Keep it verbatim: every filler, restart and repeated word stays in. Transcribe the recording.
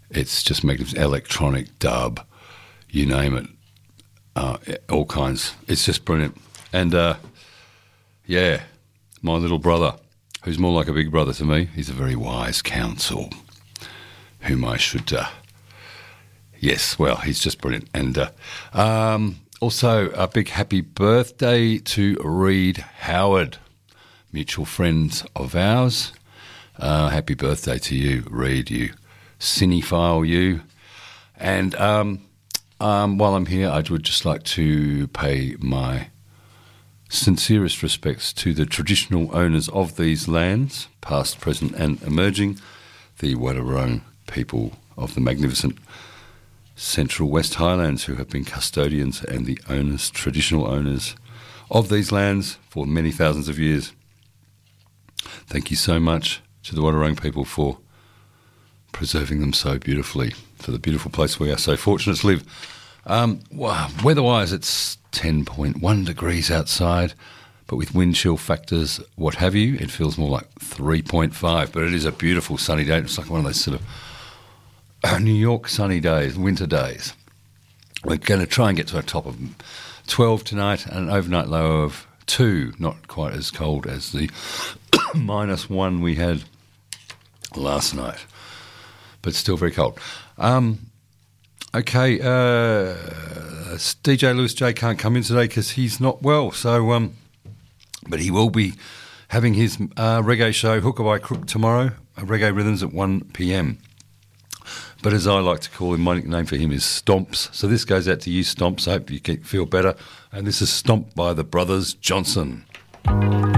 It's just magnificent. Electronic, dub, you name it, uh, all kinds. It's just brilliant. And, uh, yeah, my little brother, who's more like a big brother to me, he's a very wise counsel, whom I should, uh, yes, well, he's just brilliant. And uh, um, also a big happy birthday to Reed Howard, mutual friends of ours. Uh, happy birthday to you, Reed, you cinephile, you. And um, um, while I'm here, I would just like to pay my sincerest respects to the traditional owners of these lands, past, present and emerging, the Wadawurrung people of the magnificent Central West Highlands, who have been custodians and the owners, traditional owners of these lands for many thousands of years. Thank you so much to the Wadawurrung people for preserving them so beautifully, for the beautiful place we are so fortunate to live. Um, well, weather-wise, it's ten point one degrees outside, but with wind chill factors, what have you, it feels more like three point five, but it is a beautiful sunny day. It's like one of those sort of uh, New York sunny days, winter days. We're going to try and get to a top of twelve tonight and an overnight low of two, not quite as cold as the minus one we had last night, but still very cold. Um, okay, uh, D J Lewis J can't come in today because he's not well, so um, but he will be having his uh, reggae show, Hooker by Crook, tomorrow, uh, Reggae Rhythms at one p.m. But as I like to call him, my nickname for him is Stomps. So this goes out to you, Stomps. I hope you feel better. And this is Stomp by the Brothers Johnson.